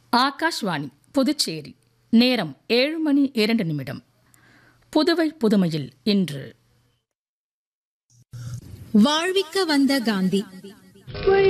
ஆகாஷ்வாணி புதுச்சேரி. நேரம் 7:02. புதுவை புதுமையில் இன்று வாழ்விக்க வந்த காந்தி.